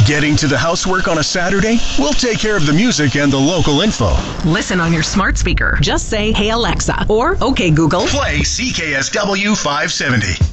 Getting to the housework on a Saturday? We'll take care of the music and the local info. Listen on your smart speaker. Just say, "Hey Alexa," or "Okay Google." Play CKSW 570.